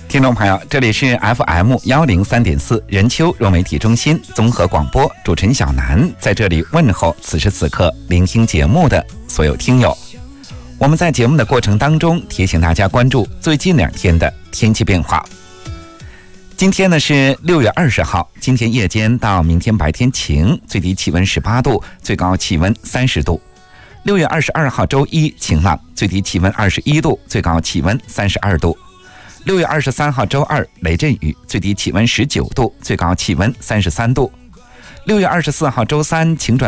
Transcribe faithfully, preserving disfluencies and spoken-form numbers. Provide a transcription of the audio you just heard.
听众朋友，这里是 F M 一零三点四 任丘融媒体中心综合广播，主持人小南在这里问候此时此刻聆听节目的所有听友。我们在节目的过程当中提醒大家关注最近两天的天气变化。今天呢是六月二十号，今天夜间到明天白天晴，最低气温十八度，最高气温三十度。六月二十二号周一晴朗，最低气温二十一度，最高气温三十二度。六月二十三号周二雷阵雨，最低气温十九度，最高气温三十三度。六月二十四号周三晴转